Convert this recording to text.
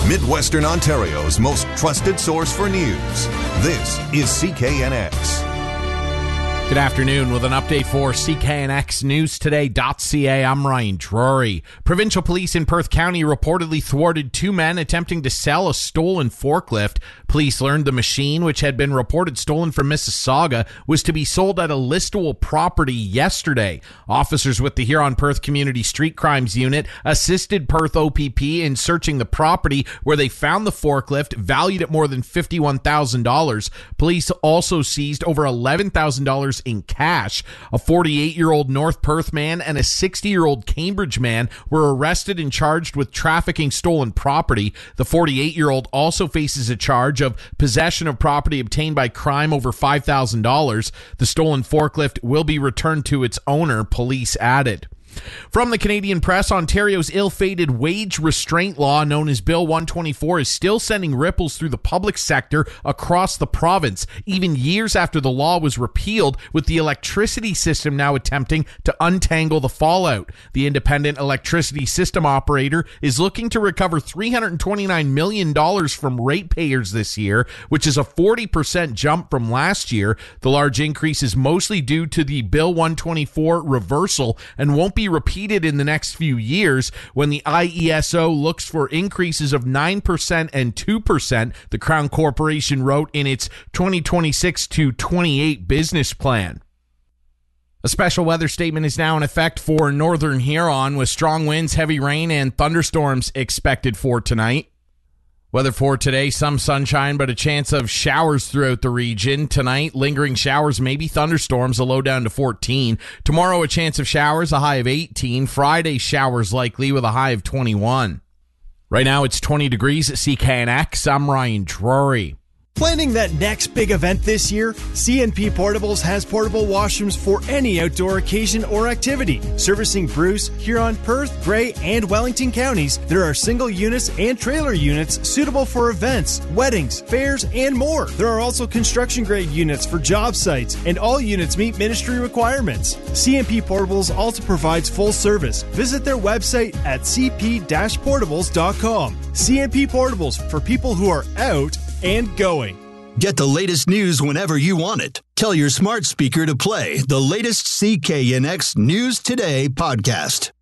Midwestern Ontario's most trusted source for news. This is CKNX. Good afternoon with an update for CKNXNewsToday.ca. I'm Ryan Drury. Provincial police in Perth County reportedly thwarted two men attempting to sell a stolen forklift. Police learned the machine, which had been reported stolen from Mississauga, was to be sold at a Listowel property yesterday. Officers with the Huron-Perth Community Street Crimes Unit assisted Perth OPP in searching the property, where they found the forklift valued at more than $51,000. Police also seized over $11,000 in cash. A 48-year-old North Perth man and a 60-year-old Cambridge man were arrested and charged with trafficking stolen property. The 48-year-old also faces a charge of possession of property obtained by crime over $5,000. The stolen forklift will be returned to its owner, police added. From the Canadian Press, Ontario's ill-fated wage restraint law known as Bill 124 is still sending ripples through the public sector across the province, even years after the law was repealed, with the electricity system now attempting to untangle the fallout. The independent electricity system operator is looking to recover $329 million from ratepayers this year, which is a 40% jump from last year. The large increase is mostly due to the Bill 124 reversal and won't be repeated in the next few years. When the IESO looks for increases of 9% and 2%, the Crown Corporation wrote in its 2026 to 28 business plan. A special weather statement is now in effect for Northern Huron, with strong winds, heavy rain, and thunderstorms expected for tonight. Weather for today, some sunshine, but a chance of showers throughout the region. Tonight, lingering showers, maybe thunderstorms, a low down to 14. Tomorrow, a chance of showers, a high of 18. Friday, showers likely with a high of 21. Right now, it's 20 degrees at CKNX. I'm Ryan Drury. Planning that next big event this year? CNP Portables has portable washrooms for any outdoor occasion or activity. Servicing Bruce, Huron, Perth, Grey, and Wellington counties, there are single units and trailer units suitable for events, weddings, fairs, and more. There are also construction-grade units for job sites, and all units meet ministry requirements. CNP Portables also provides full service. Visit their website at cp-portables.com. CNP Portables, for people who are out and going. Get the latest news whenever you want it. Tell your smart speaker to play the latest CKNX News Today podcast.